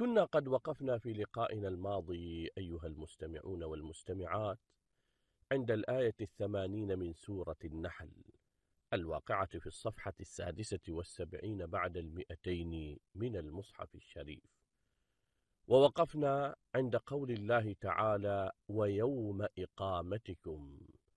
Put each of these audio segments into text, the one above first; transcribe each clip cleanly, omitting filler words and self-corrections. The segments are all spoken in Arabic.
كنا قد وقفنا في لقائنا الماضي أيها المستمعون والمستمعات عند الآية 80 من سورة النحل الواقعة في الصفحة 76 بعد 200 من المصحف الشريف، ووقفنا عند قول الله تعالى: ويوم إقامتكم.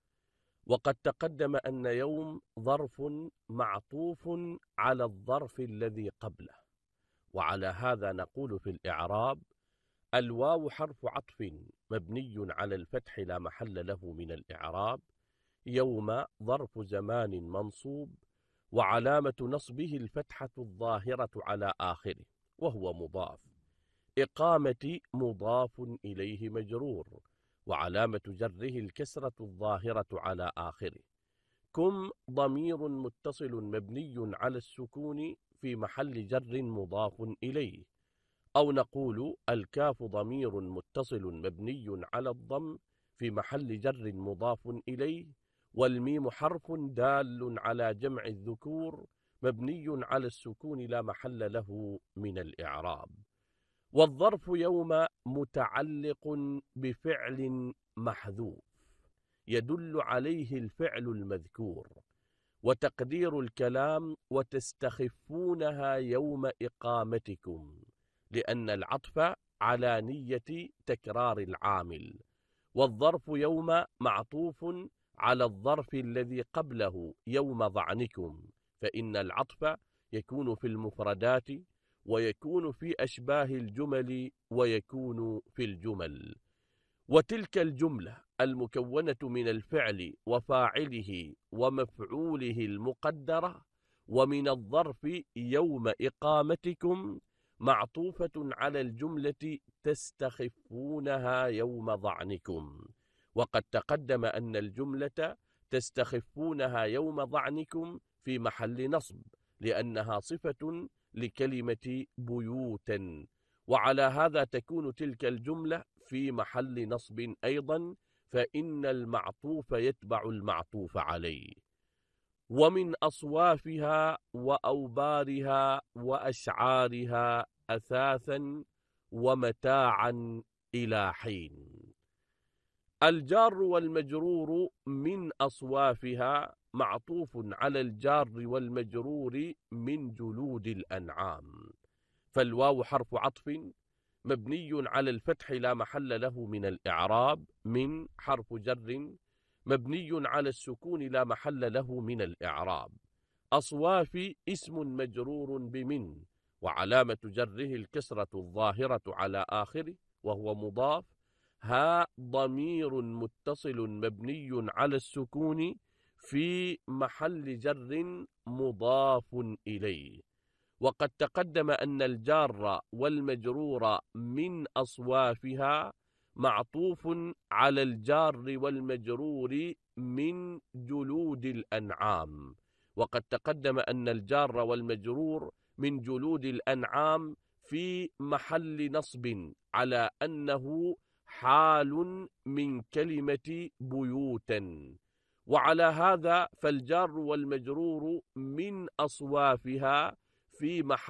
وقد تقدم أن يوم ظرف معطوف على الظرف الذي قبله، وعلى هذا نقول في الإعراب: الواو حرف عطف مبني على الفتح لا محل له من الإعراب. يوم ظرف زمان منصوب، وعلامة نصبه الفتحة الظاهرة على آخره وهو مضاف. إقامة مضاف إليه مجرور، وعلامة جره الكسرة الظاهرة على آخره. كم ضمير متصل مبني على السكون في محل جر مضاف إليه، أو نقول الكاف ضمير متصل مبني على الضم في محل جر مضاف إليه، والميم حرف دال على جمع الذكور مبني على السكون لا محل له من الإعراب. والظرف يوم متعلق بفعل محذوف يدل عليه الفعل المذكور، وتقدير الكلام: وتستخفونها يوم إقامتكم، لأن العطف على نية تكرار العامل. والظرف يوم معطوف على الظرف الذي قبله يوم ظعنكم، فإن العطف يكون في المفردات، ويكون في أشباه الجمل، ويكون في الجمل. وتلك الجملة المكونة من الفعل وفاعله ومفعوله المقدرة ومن الظرف يوم إقامتكم معطوفة على الجملة تستخفونها يوم ظعنكم. وقد تقدم أن الجملة تستخفونها يوم ظعنكم في محل نصب، لأنها صفة لكلمة بيوتا، وعلى هذا تكون تلك الجملة في محل نصب أيضا، فإن المعطوف يتبع المعطوف عليه. ومن أصوافها وأوبارها وأشعارها أثاثا ومتاعا إلى حين. الجار والمجرور من أصوافها معطوف على الجار والمجرور من جلود الأنعام، فالواو حرف عطف مبني على الفتح لا محل له من الإعراب. من حرف جر مبني على السكون لا محل له من الإعراب. أصواف اسم مجرور بمن، وعلامة جره الكسرة الظاهرة على آخره وهو مضاف. ها ضمير متصل مبني على السكون في محل جر مضاف إليه. وقد تقدم أن الجار والمجرور من أصوافها معطوف على الجار والمجرور من جلود الأنعام. وقد تقدم أن الجار والمجرور من جلود الأنعام في محل نصب على أنه حال من كلمة بيوتا، وعلى هذا فالجار والمجرور من أصوافها في محل